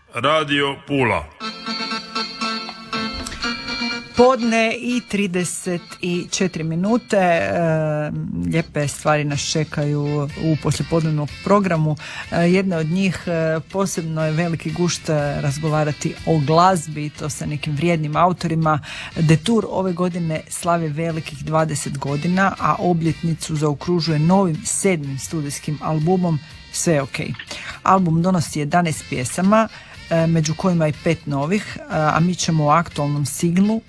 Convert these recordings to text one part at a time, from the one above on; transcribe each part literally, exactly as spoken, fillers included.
Radio Pula. Podne i trideset četiri minute, e, lijepe stvari nas čekaju u poslijepodnevnom programu. E, jedna od njih, e, posebno je veliki gušt razgovarati o glazbi, to sa nekim vrijednim autorima. Detour ove godine slavi velikih dvadeset godina, a obljetnicu zaokružuje novim sedmim studijskim albumom Sve je ok. Album donosi jedanaest pjesama, među kojima i pet novih, a mi ćemo o aktualnom singlu,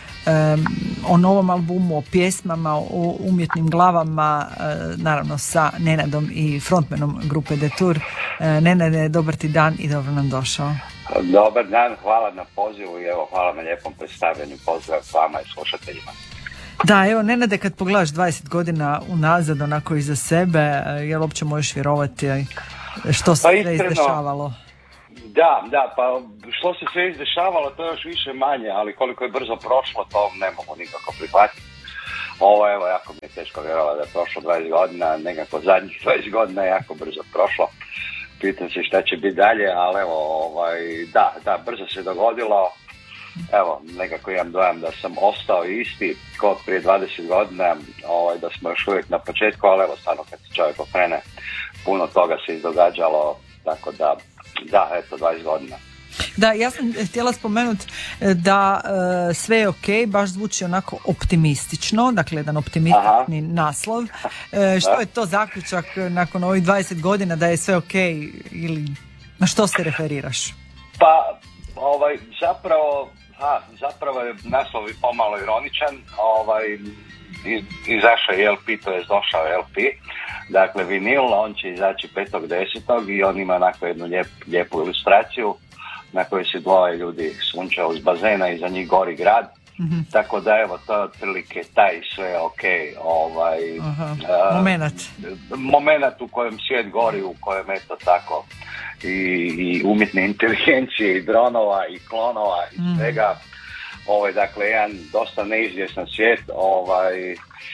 o novom albumu, o pjesmama, o umjetnim glavama, naravno sa Nenadom i frontmanom grupe Detour. Nenade, dobar ti dan i dobro nam došao. Dobar dan, hvala na pozivu i evo, hvala na lijepom predstavljanju. Pozdrav vama i slušateljima. Da, evo Nenade, kad pogledaš dvadeset godina unazad, onako iza sebe, jel uopće možeš vjerovati što se sve izdešavalo? Da, da, pa što se sve izdešavalo, to je još više manje, ali koliko je brzo prošlo, to ne mogu nikako prihvatiti. Ovo, evo, jako mi je teško vjerovati da je prošlo dvadeset godina, nekako zadnjih dvadeset godina je jako brzo prošlo. Pitam se šta će biti dalje, ali evo, ovaj, da, da, brzo se dogodilo. Evo, nekako imam dojam da sam ostao isti kao prije dvadeset godina, ovaj, da smo još uvijek na početku, ali evo, stvarno kad se čovjek okrene, puno toga se izdogađalo, tako da, da, eto, dvadeset godina. Da, ja sam htjela spomenuti da uh, Sve je ok, baš zvuči onako optimistično, dakle jedan optimistični Aha. naslov. Uh, što je to zaključak nakon ovih dvadeset godina da je sve ok, ili na što se referiraš? Pa, ovaj, zapravo, ha, zapravo je naslov i pomalo ironičan, ovaj, izašao je L P, to je došao L P, dakle vinil, on će izaći petog desetog i on ima onako jednu lijep, lijepu ilustraciju na kojoj se dvoje ljudi sunčaju uz bazena i za njih gori grad, mm-hmm. tako da evo, to je otprilike taj sve ok, ovaj, uh, momenat. Uh, momenat u kojem svijet gori, u kojem eto tako i, i umjetne inteligencije i dronova i klonova i mm. svega. Ovaj, dakle, jedan dosta neizvjestan svijet, ovaj,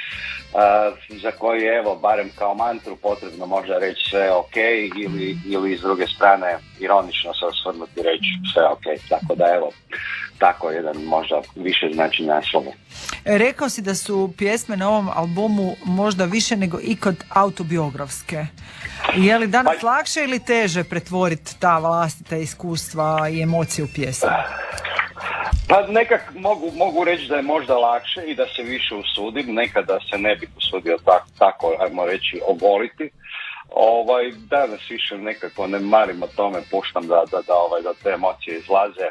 uh, za koji je, evo, barem kao mantru potrebno možda reći sve ok, ili, ili s druge strane ironično se osvrnuti reći sve ok, tako da evo, tako jedan možda više znači naslov. Rekao si da su pjesme na ovom albumu možda više nego ikad autobiografske. Je li danas pa, lakše ili teže pretvoriti ta vlastita iskustva i emocije u pjesme? Pa nekak mogu, mogu reći da je možda lakše i da se više usudim, nekada se ne bih usudio tako, tako ajmo reći, ogoliti. Ovaj, danas više nekako ne marim o tome, puštam da, da, da, ovaj, da te emocije izlaze.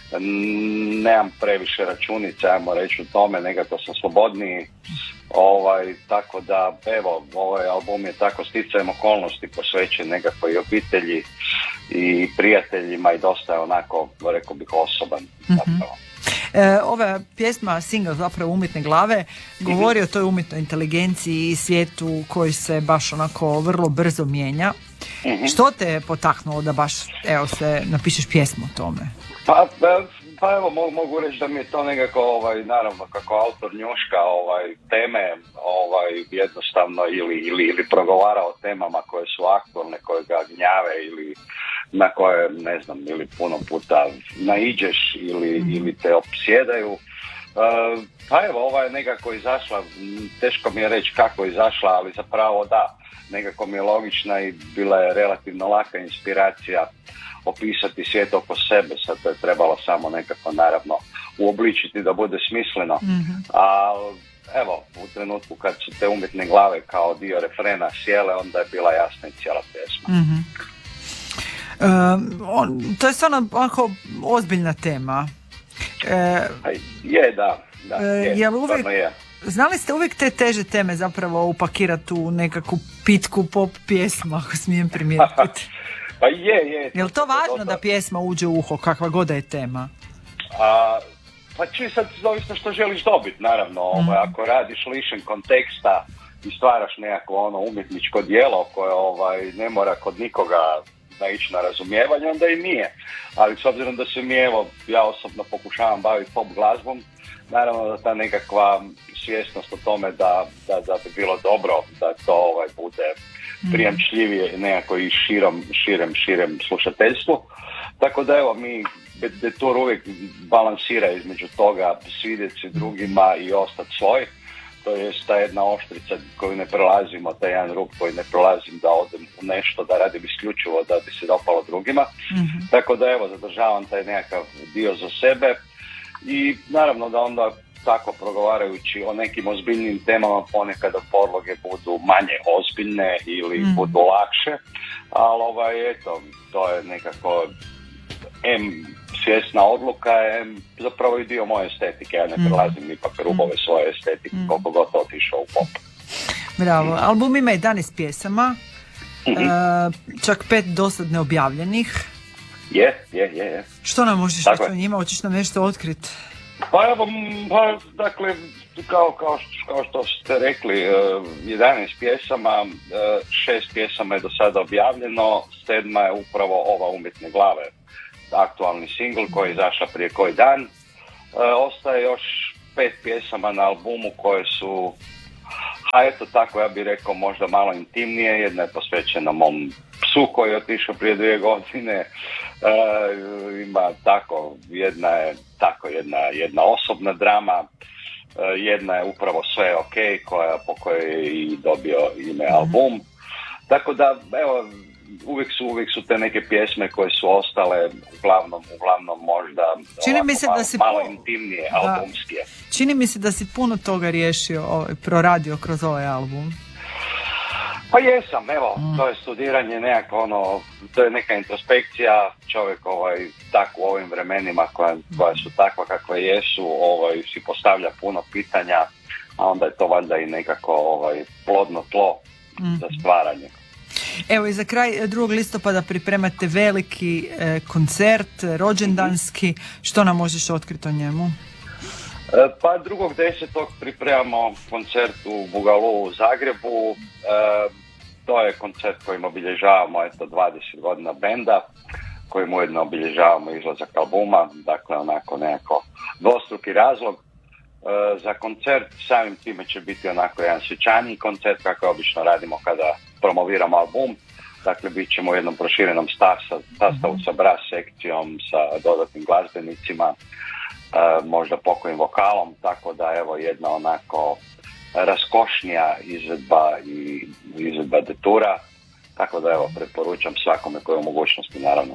Nemam previše računice, ajmo reći u tome, nekako sam slobodniji. Ovaj, tako da, evo, ovaj album je tako sticajem okolnosti posvećen nekako i obitelji i prijateljima i dosta je onako, rekao bih, osoban. Mm-hmm. E, ova pjesma, single zapravo Umjetne glave, govori mm-hmm. o toj umjetnoj inteligenciji i svijetu koji se baš onako vrlo brzo mijenja. Mm-hmm. Što te je potaknulo da baš, evo, se napišeš pjesmu o tome? Pa, pa, pa evo, mogu, mogu reći da mi je to nekako, ovaj, naravno, kako autor njuška ovaj, teme, ovaj, jednostavno ili, ili, ili progovara o temama koje su aktualne, koje ga gnjave ili na koje, ne znam, ili puno puta naiđeš ili, mm. ili te opsjedaju. Uh, pa evo, ova je nekako izašla, teško mi je reći kako je izašla, ali zapravo da, nekako mi je logična i bila je relativno laka inspiracija opisati svijet oko sebe, sad to je trebalo samo nekako naravno uobličiti da bude smisleno, mm-hmm. a evo, u trenutku kad su te umjetne glave kao dio refrena sjele, onda je bila jasna i cijela pjesma. Mm-hmm. Um, on, to je stvarno onako ozbiljna tema. E, je, da, da je, je uvijek, je. Znali ste uvijek te teže teme zapravo upakirati u nekakvu pitku pop pjesmu, ako smijem primijetiti? Pa je, je. Je li to važno da pjesma uđe u uho, kakva god da je tema? A, pa či sad zavisno što želiš dobiti, naravno. Mm. Ovaj, ako radiš lišen konteksta i stvaraš nekako ono umjetničko djelo koje ovaj, ne mora kod nikoga naići na razumijevanje, onda i nije. Ali s obzirom da se mi, evo, ja osobno pokušavam baviti pop glazbom, naravno da ta nekakva svjesnost o tome da, da, da bi bilo dobro da to ovaj, bude prijemčljivije nekako i širom, širem, širem slušateljstvu. Tako da evo, mi Detour uvijek balansira između toga svidjeti se drugima i ostati svoj. To je ta jedna oštrica koju ne prelazimo, taj jedan rub koji ne prelazim da odem u nešto, da radim isključivo da bi se dopalo drugima. Mm-hmm. Tako da evo, zadržavam taj nekakav dio za sebe i naravno da onda tako progovarajući o nekim ozbiljnim temama ponekada podloge budu manje ozbiljne ili mm. budu lakše, ali ovaj, eto, to je nekako em svjesna odluka, em zapravo i dio moje estetike, ja ne prelazim mm. ipak rubove svoje estetike, mm. koliko god otišao u pop. Bravo, album ima jedanaest pjesama, mm-hmm. uh, čak pet dosad neobjavljenih. Je, je, je, je. Što nam možeš reći o njima, hoćeš nam nešto otkriti? Pa evo, pa, dakle, kao, kao, kao što ste rekli, jedanaest pjesama, šest pjesama je do sada objavljeno, sedma je upravo ova Umjetne glave, aktualni singl koji je izašao prije koji dan. Ostaje još pet pjesama na albumu koje su, a eto tako ja bih rekao, možda malo intimnije. Jedna je posvećena mom psu koji je otišao prije dvije godine. Uh, ima tako, jedna je tako jedna, jedna osobna drama, uh, jedna je upravo Sve ok, koja, po kojoj je i dobio ime album. Tako da, evo, uvijek su, uvijek su te neke pjesme koje su ostale uglavnom, uglavnom možda čini mi se malo, da si malo po... intimnije, da. albumskije. Čini mi se da si puno toga riješio, ovaj, proradio kroz ovaj album. Pa jesam, evo, mm. to je studiranje nekako ono, to je neka introspekcija, čovjek ovaj, tako u ovim vremenima koja, koja su takva kakva jesu, ovaj, si postavlja puno pitanja, a onda je to valjda i nekako ovaj, plodno tlo mm. za stvaranje. Evo i za kraj drugog listopada pripremate veliki eh, koncert, rođendanski, mm-hmm. što nam možeš otkriti o njemu? E, pa drugog desetog pripremamo koncert u Bugalu u Zagrebu. E, to je koncert kojim obilježavamo eto, dvadeset godina benda, kojim ujedno obilježavamo izlazak albuma, dakle onako nekako dvostruki razlog. E, za koncert samim time će biti onako jedan svečaniji koncert kako obično radimo kada promoviramo album. Dakle, bit ćemo u jednom proširenom sastavu sa brass sekcijom, sa dodatnim glazbenicima, Uh, možda pokojim vokalom, tako da evo jedna onako raskošnija izvedba i izvedba Detoura, tako da evo preporučam svakome koji je u mogućnosti, naravno.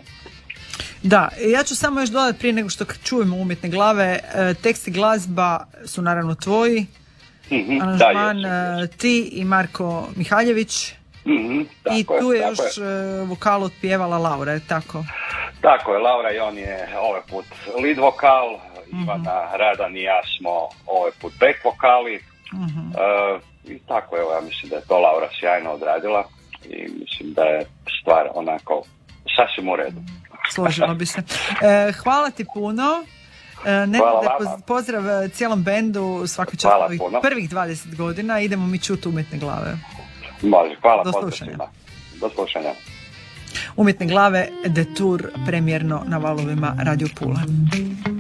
Da, ja ću samo još dodati prije nego što čujemo Umjetne glave, tekst i glazba su naravno tvoji, mm-hmm, aranžman da, jesu, ti i Marko Mihaljević, mm-hmm, i tu je, je još je. vokal otpjevala Laura, je tako? Tako je, Laura i on je ovaj put lead vokal, Ivana mm-hmm. Radan i ja smo ovaj put back vokali, mm-hmm. uh, i tako evo, ja mislim da je to Laura sjajno odradila i mislim da je stvar onako sasvim u redu. Složilo bi se. E, hvala ti puno. E, ne da pozdrav cijelom bendu, svaka čast ovih prvih dvadeset godina, idemo mi čuti Umjetne glave. Može, hvala. Do slušanja. Do slušanja. Umjetne glave, Detour, premijerno na valovima Radio Pula.